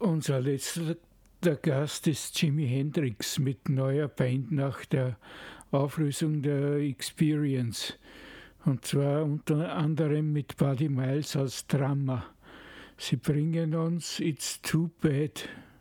Unser letzter Gast ist Jimi Hendrix mit neuer Band nach der Auflösung der Experience. Und zwar unter anderem mit Buddy Miles als Drummer. Sie bringen uns It's Too Bad.